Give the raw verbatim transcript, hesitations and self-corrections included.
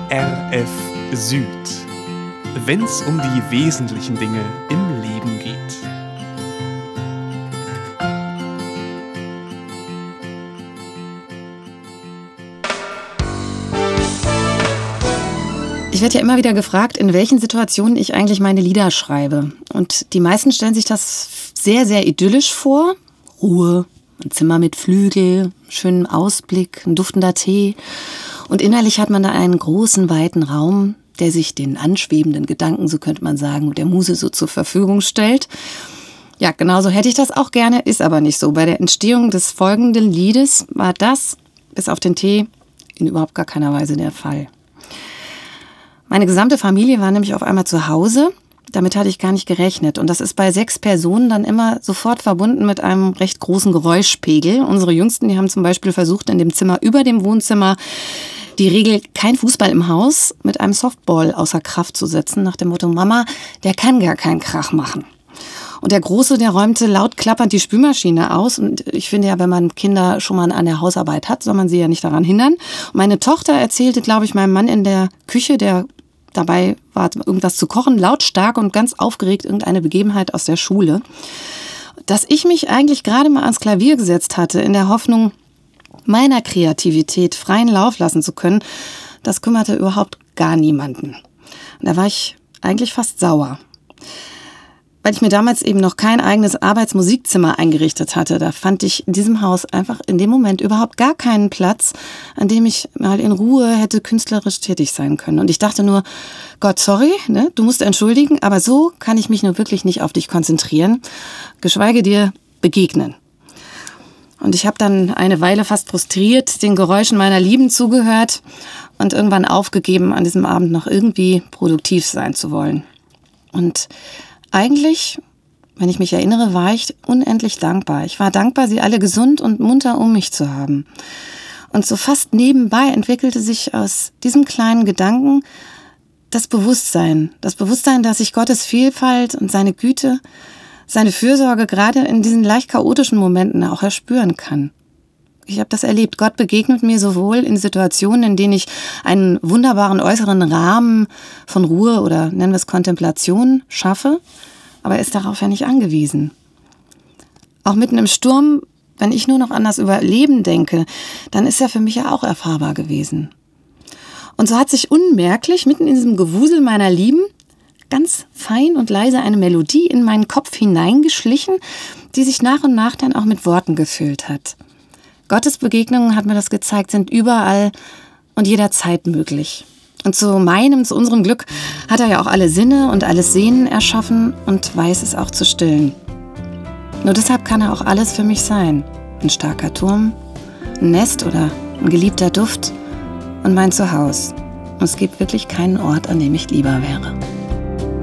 R F Süd, wenn's um die wesentlichen Dinge im Leben geht. Ich werde ja immer wieder gefragt, in welchen Situationen ich eigentlich meine Lieder schreibe. Und die meisten stellen sich das sehr, sehr idyllisch vor. Ruhe, ein Zimmer mit Flügel, schönen Ausblick, ein duftender Tee. Und innerlich hat man da einen großen, weiten Raum, der sich den anschwebenden Gedanken, so könnte man sagen, der Muse so zur Verfügung stellt. Ja, genauso hätte ich das auch gerne, ist aber nicht so. Bei der Entstehung des folgenden Liedes war das, bis auf den Tee, in überhaupt gar keiner Weise der Fall. Meine gesamte Familie war nämlich auf einmal zu Hause. Damit hatte ich gar nicht gerechnet. Und das ist bei sechs Personen dann immer sofort verbunden mit einem recht großen Geräuschpegel. Unsere Jüngsten, die haben zum Beispiel versucht, in dem Zimmer über dem Wohnzimmer die Regel kein Fußball im Haus mit einem Softball außer Kraft zu setzen, nach dem Motto, Mama, der kann gar keinen Krach machen. Und der Große, der räumte laut klappernd die Spülmaschine aus. Und ich finde ja, wenn man Kinder schon mal an der Hausarbeit hat, soll man sie ja nicht daran hindern. Und meine Tochter erzählte, glaube ich, meinem Mann in der Küche, der dabei war, irgendwas zu kochen, lautstark und ganz aufgeregt, irgendeine Begebenheit aus der Schule, dass ich mich eigentlich gerade mal ans Klavier gesetzt hatte, in der Hoffnung, meiner Kreativität freien Lauf lassen zu können. Das kümmerte überhaupt gar niemanden. Und da war ich eigentlich fast sauer. Weil ich mir damals eben noch kein eigenes Arbeitsmusikzimmer eingerichtet hatte. Da fand ich in diesem Haus einfach in dem Moment überhaupt gar keinen Platz, an dem ich mal in Ruhe hätte künstlerisch tätig sein können. Und ich dachte nur, Gott, sorry, ne, du musst entschuldigen, aber so kann ich mich nur wirklich nicht auf dich konzentrieren, geschweige dir begegnen. Und ich habe dann eine Weile fast frustriert den Geräuschen meiner Lieben zugehört und irgendwann aufgegeben, an diesem Abend noch irgendwie produktiv sein zu wollen. Und eigentlich, wenn ich mich erinnere, war ich unendlich dankbar. Ich war dankbar, sie alle gesund und munter um mich zu haben. Und so fast nebenbei entwickelte sich aus diesem kleinen Gedanken das Bewusstsein. Das Bewusstsein, dass ich Gottes Vielfalt und seine Güte, seine Fürsorge gerade in diesen leicht chaotischen Momenten auch erspüren kann. Ich habe das erlebt. Gott begegnet mir sowohl in Situationen, in denen ich einen wunderbaren äußeren Rahmen von Ruhe oder nennen wir es Kontemplation schaffe, aber er ist darauf ja nicht angewiesen. Auch mitten im Sturm, wenn ich nur noch an das Überleben denke, dann ist er für mich ja auch erfahrbar gewesen. Und so hat sich unmerklich mitten in diesem Gewusel meiner Lieben ganz fein und leise eine Melodie in meinen Kopf hineingeschlichen, die sich nach und nach dann auch mit Worten gefüllt hat. Gottes Begegnungen, hat mir das gezeigt, sind überall und jederzeit möglich. Und zu meinem, zu unserem Glück hat er ja auch alle Sinne und alles Sehnen erschaffen und weiß es auch zu stillen. Nur deshalb kann er auch alles für mich sein. Ein starker Turm, ein Nest oder ein geliebter Duft und mein Zuhause. Und es gibt wirklich keinen Ort, an dem ich lieber wäre.